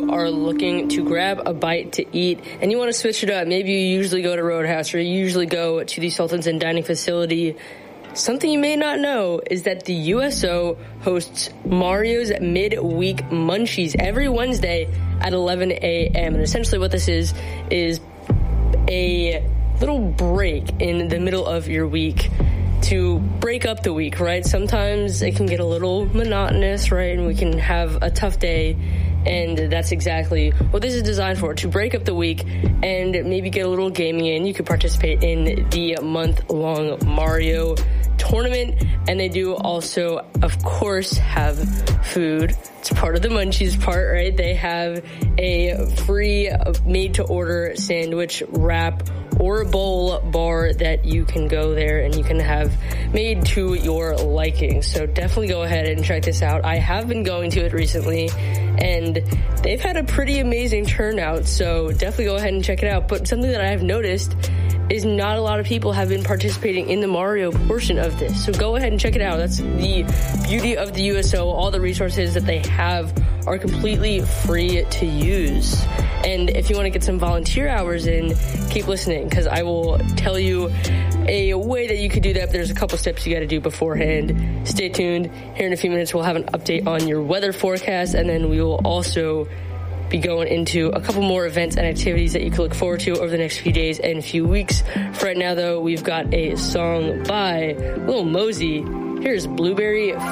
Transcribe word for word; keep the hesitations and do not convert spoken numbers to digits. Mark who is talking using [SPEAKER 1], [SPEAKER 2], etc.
[SPEAKER 1] you are looking to grab a bite to eat and you want to switch it up, maybe you usually go to Roadhouse or you usually go to the Sultan's Inn dining facility, something you may not know is that the U S O hosts Mario's Midweek Munchies every Wednesday at eleven a.m. And essentially what this is, is a little break in the middle of your week to break up the week, right? Sometimes it can get a little monotonous, right? And we can have a tough day. And that's exactly what this is designed for, to break up the week and maybe get a little gaming in. You could participate in the month-long Mario tournament. And they do also, of course, have food. It's part of the Munchies part, right? They have a free made-to-order sandwich, wrap, or a bowl bar that you can go there and you can have made to your liking. So definitely go ahead and check this out. I have been going to it recently and they've had a pretty amazing turnout. So definitely go ahead and check it out. But something that I have noticed is not a lot of people have been participating in the Mario portion of this. So go ahead and check it out. That's the beauty of the U S O. All the resources that they have are completely free to use. And if you want to get some volunteer hours in, keep listening, because I will tell you a way that you could do that. There's a couple steps you got to do beforehand. Stay tuned. Here in a few minutes, we'll have an update on your weather forecast, and then we will also be going into a couple more events and activities that you can look forward to over the next few days and few weeks. For right now, though, we've got a song by Lil Mosey. Here's Blueberry